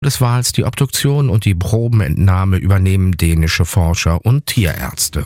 des Wals, die Obduktion und die Probenentnahme übernehmen dänische Forscher und Tierärzte.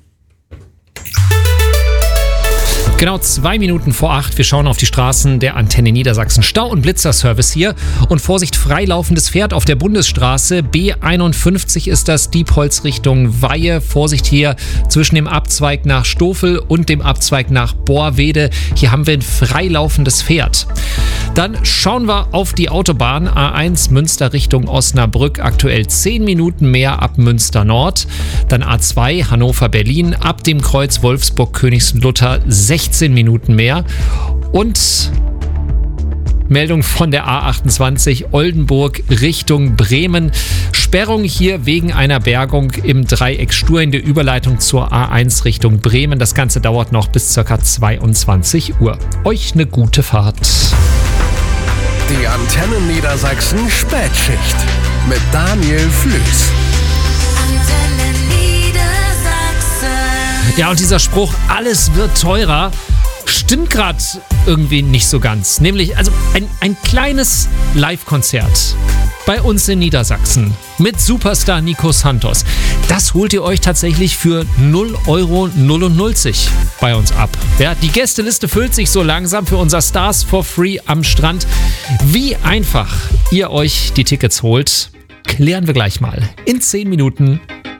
Genau 2 Minuten vor 8. Wir schauen auf die Straßen der Antenne Niedersachsen. Stau- und Blitzerservice hier. Und Vorsicht, freilaufendes Pferd auf der Bundesstraße. B51 ist das, Diepholz Richtung Weihe. Vorsicht hier zwischen dem Abzweig nach Stofel und dem Abzweig nach Borwede. Hier haben wir ein freilaufendes Pferd. Dann schauen wir auf die Autobahn A1 Münster Richtung Osnabrück. Aktuell 10 Minuten mehr ab Münster Nord. Dann A2 Hannover-Berlin. Ab dem Kreuz Wolfsburg-Königslutter 16 Minuten mehr. Und Meldung von der A28 Oldenburg Richtung Bremen. Sperrung hier wegen einer Bergung im Dreieck Stur in der Überleitung zur A1 Richtung Bremen. Das Ganze dauert noch bis ca. 22 Uhr. Euch eine gute Fahrt. Die Antenne Niedersachsen Spätschicht mit Daniel Flüß. Antenne Niedersachsen. Ja, und dieser Spruch, alles wird teurer, stimmt gerade irgendwie nicht so ganz. Nämlich, also ein kleines Live-Konzert bei uns in Niedersachsen mit Superstar Nico Santos. Das holt ihr euch tatsächlich für 0,0 € bei uns ab. Ja, die Gästeliste füllt sich so langsam für unser Stars for Free am Strand. Wie einfach ihr euch die Tickets holt, klären wir gleich mal in 10 Minuten.